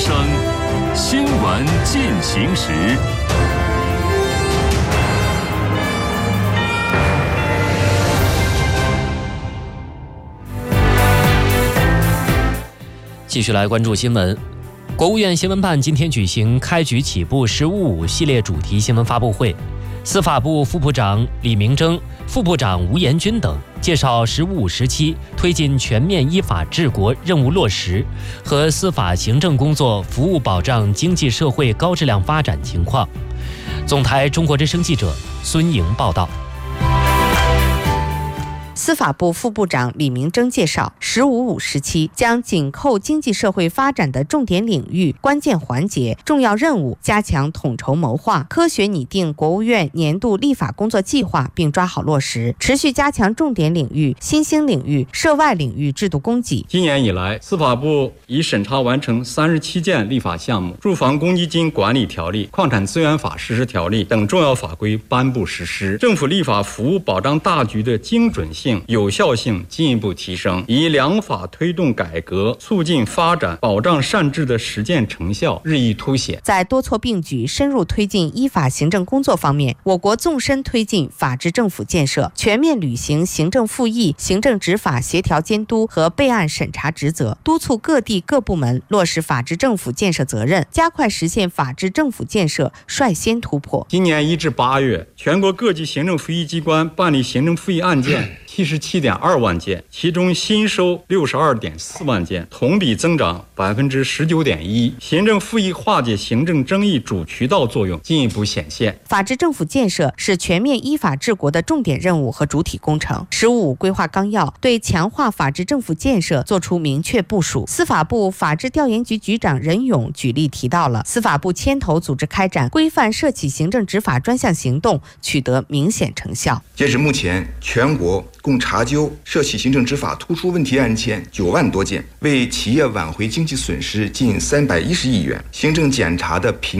生，新闻进行时。 继续来关注新闻。国务院新闻办今天举行开局起步“15.5”系列主题新闻发布会，司法部副部长李明征、副部长吴延军等介绍“15.5”时期推进全面依法治国任务落实和司法行政工作服务保障经济社会高质量发展情况。总台中国之声记者孙莹报道。 司法部副部长李明征介绍，“15.5”时期将紧扣经济社会发展的重点领域、关键环节、重要任务，加强统筹谋划，科学拟定国务院年度立法工作计划，并抓好落实，持续加强重点领域、新兴领域、涉外领域制度供给。 今年以来，司法部已审查完成37件立法项目，住房公积金管理条例、矿产资源法实施条例等重要法规颁布实施，政府立法服务保障大局的精准性、有效性进一步提升，以良法推动改革、促进发展、保障善治的实践成效日益凸显。 在多措并举、深入推进依法行政工作方面，我国纵深推进法治政府建设，全面履行行政复议、行政执法协调监督和备案审查职责，督促各地各部门落实法治政府建设责任，加快实现法治政府建设率先突破。 今年1至8月，全国各级行政复议机关办理行政复议案件77.2万件，其中新收62.4万件，同比增长19.1%。行政复议化解行政争议主渠道作用进一步显现。 法治政府建设是全面依法治国的重点任务和主体工程。“15.5”规划纲要对强化法治政府建设作出明确部署。司法部法制调研局局长任勇举例提到了司法部牵头组织开展规范涉企行政执法专项行动，取得明显成效。 截至目前，全国共查究涉企行政执法突出问题案件9万多件，为企业挽回经济损失近310亿元。行政检查的评